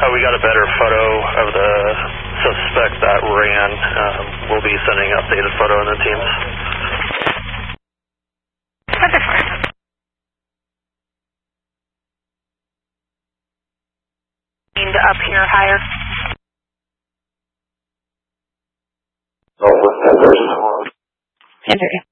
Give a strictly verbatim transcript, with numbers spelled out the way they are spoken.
Uh, we got a better photo of the suspect that ran. Um, we'll be sending an updated photo in the teams. Wonderful. Up here higher. Oh, with Heather. Henry.